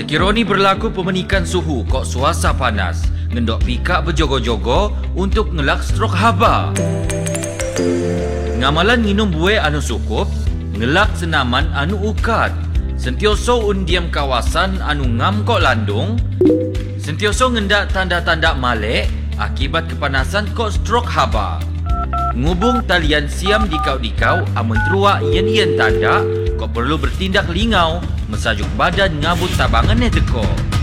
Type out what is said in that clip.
Sekiranya berlaku pemenikan suhu kok suasa panas, ngendok pikak berjogo-jogo untuk ngelak strok haba. Ngamalan minum buih anu cukup, ngelak senaman anu ukat, sentioso undiam kawasan anu ngam kok landung, sentioso ngendak tanda-tanda malek akibat kepanasan kok strok haba. Ngubung talian siam dikau-dikau amun terua yen-yen tanda kok perlu bertindak lingau mesajuk badan ngabut tabangannya teko.